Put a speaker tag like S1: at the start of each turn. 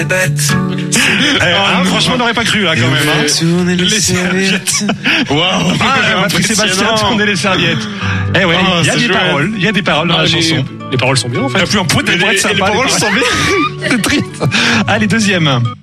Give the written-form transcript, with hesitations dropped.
S1: Franchement, on n'aurait pas cru là quand même.
S2: Tourner les serviettes.
S1: Waouh, Patrick Sébastien, tourner les serviettes. Eh ouais, il y a des paroles dans la chanson.
S3: Les paroles sont bien en fait.
S1: Il n'y a plus un point de boîte sympa.
S3: Les paroles sont bien.
S1: C'est triste. Allez, deuxième.